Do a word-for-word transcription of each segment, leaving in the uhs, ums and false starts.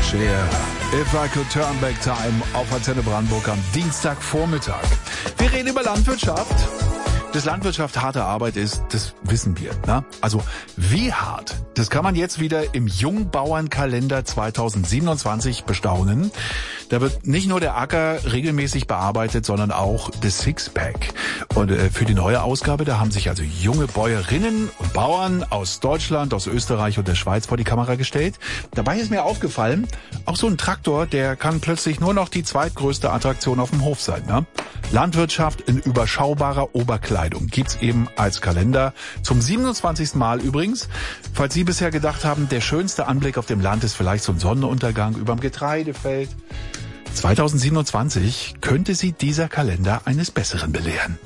Cher. If I could turn back time auf Antenne Brandenburg am Dienstagvormittag. Wir reden über Landwirtschaft. Dass Landwirtschaft harte Arbeit ist, das wissen wir. Ne? Also wie hart, das kann man jetzt wieder im Jungbauernkalender zweitausendsiebenundzwanzig bestaunen. Da wird nicht nur der Acker regelmäßig bearbeitet, sondern auch das Sixpack. Und äh, für die neue Ausgabe, da haben sich also junge Bäuerinnen und Bauern aus Deutschland, aus Österreich und der Schweiz vor die Kamera gestellt. Dabei ist mir aufgefallen, auch so ein Traktor, der kann plötzlich nur noch die zweitgrößte Attraktion auf dem Hof sein. Ne? Landwirtschaft in überschaubarer Oberkleidung gibt's eben als Kalender. Zum siebenundzwanzigsten Mal übrigens. Falls Sie bisher gedacht haben, der schönste Anblick auf dem Land ist vielleicht so ein Sonnenuntergang überm Getreidefeld. zweitausendsiebenundzwanzig könnte Sie dieser Kalender eines Besseren belehren.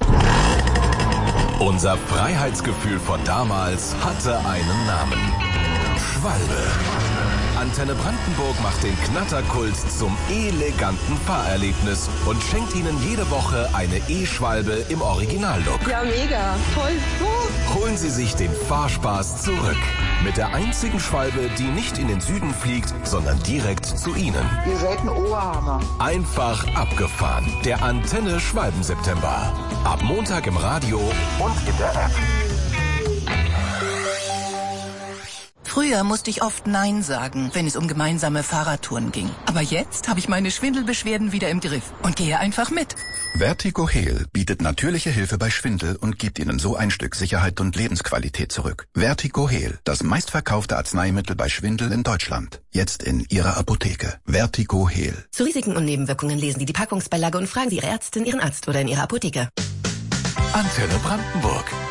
Unser Freiheitsgefühl von damals hatte einen Namen. Schwalbe. Antenne Brandenburg macht den Knatterkult zum eleganten Fahrerlebnis und schenkt Ihnen jede Woche eine E-Schwalbe im Originallook. Ja, mega. Toll. Oh. Holen Sie sich den Fahrspaß zurück. Mit der einzigen Schwalbe, die nicht in den Süden fliegt, sondern direkt zu Ihnen. Ihr seid ein Oberhammer. Einfach abgefahren. Der Antenne Schwalben-September. Ab Montag im Radio und in der App. Früher musste ich oft Nein sagen, wenn es um gemeinsame Fahrradtouren ging. Aber jetzt habe ich meine Schwindelbeschwerden wieder im Griff und gehe einfach mit. Vertigo Heal bietet natürliche Hilfe bei Schwindel und gibt Ihnen so ein Stück Sicherheit und Lebensqualität zurück. Vertigo Heal, das meistverkaufte Arzneimittel bei Schwindel in Deutschland. Jetzt in Ihrer Apotheke. Vertigo Heal. Zu Risiken und Nebenwirkungen lesen Sie die Packungsbeilage und fragen Sie Ihre Ärztin, Ihren Arzt oder in Ihrer Apotheke. Antenne Brandenburg.